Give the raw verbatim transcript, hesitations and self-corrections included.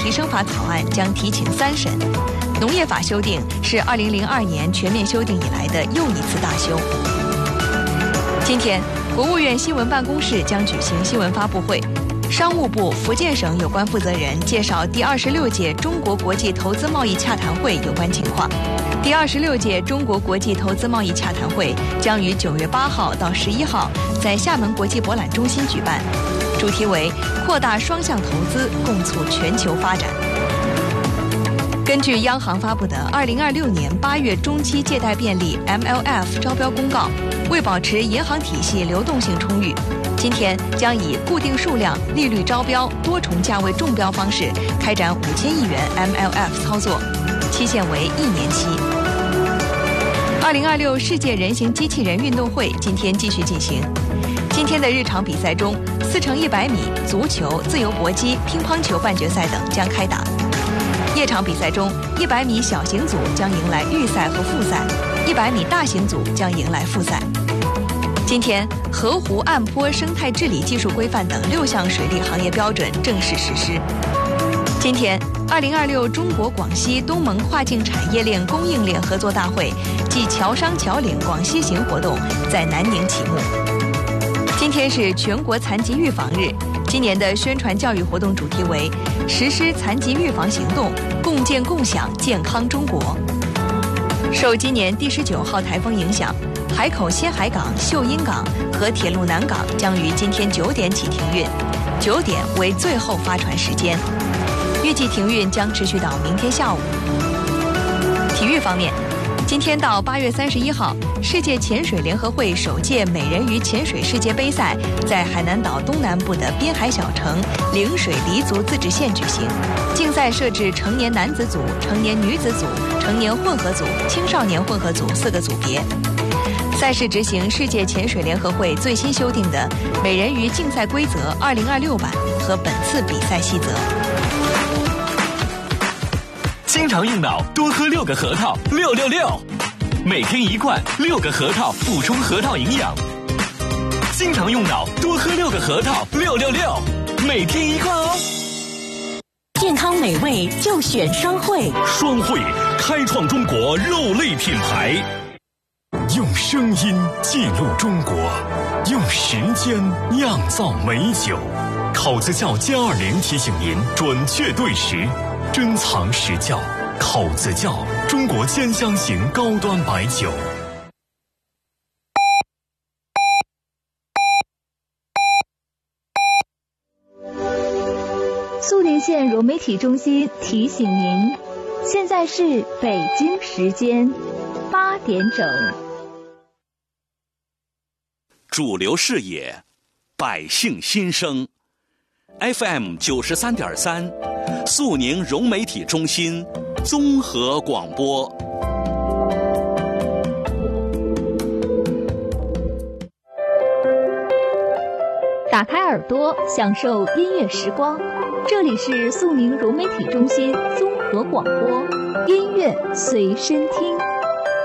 提升法草案将提请三审。农业法修订是二零零二年全面修订以来的又一次大修。今天，国务院新闻办公室将举行新闻发布会，商务部、福建省有关负责人介绍第二十六届中国国际投资贸易洽谈会有关情况。第二十六届中国国际投资贸易洽谈会将于九月八号到十一号在厦门国际博览中心举办，主题为扩大双向投资，共促全球发展。根据央行发布的二零二六年八月中期借贷便利 M L F 招标公告，为保持银行体系流动性充裕，今天将以固定数量、利率招标、多重价位中标方式开展五千亿元 M L F 操作，期限为一年期。二零二六世界人形机器人运动会今天继续进行。今天的日常比赛中，四乘一百米、足球、自由搏击、乒乓球半决赛等将开打。夜场比赛中，一百米小型组将迎来预赛和复赛，一百米大型组将迎来复赛。今天，河湖岸坡生态治理技术规范等六项水利行业标准正式实施。今天，二零二六中国广西东盟跨境产业链供应链合作大会暨侨商侨领广西行活动在南宁启幕。今天是全国残疾预防日，今年的宣传教育活动主题为实施残疾预防行动，共建共享健康中国。受今年第十九号台风影响，海口新海港、秀英港和铁路南港将于今天九点起停运，九点为最后发船时间，预计停运将持续到明天下午。体育方面，今天到八月三十一号，世界潜水联合会首届美人鱼潜水世界杯赛在海南岛东南部的滨海小城陵水黎族自治县举行。竞赛设置成年男子组、成年女子组、成年混合组、青少年混合组四个组别。赛事执行世界潜水联合会最新修订的美人鱼竞赛规则二零二六版和本次比赛细则。 经常用脑，多喝六个核桃，六六六，每天一罐，六个核桃补充核桃营养。经常用脑，多喝六个核桃，六六六，每天一罐哦。 健康美味就选双汇， 双汇开创中国肉类品牌，用声音记录中国，用时间酿造美酒。考子窖歼二零提醒您准确对时，珍藏实窖。口子窖，中国兼香型高端白酒。 苏宁县融媒体中心提醒您，现在是北京时间八点整。 主流视野，百姓心声 ，F M 九十三点三，苏宁融媒体中心综合广播。 打开耳朵，享受音乐时光。这里是苏宁融媒体中心综合广播，音乐随身听。